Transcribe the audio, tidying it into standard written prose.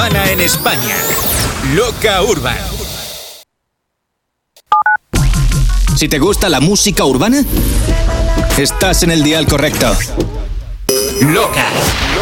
En España, Loca Urban. Si te gusta la música urbana, estás en el dial correcto. Loca.